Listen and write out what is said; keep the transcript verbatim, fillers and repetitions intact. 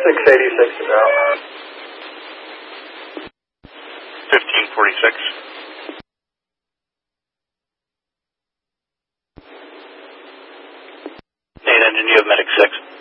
six eighty-six is out. fifteen forty-six. Eight engine, you have medic six.